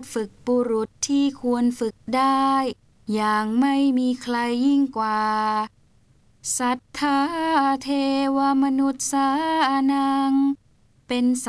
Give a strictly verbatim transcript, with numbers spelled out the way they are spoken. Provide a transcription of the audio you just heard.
ฝึกบุรุษที่ควรฝึกได้อย่างไม่มีใครยิ่งกว่าสัทธาเทวมนุษย์สานังเป็น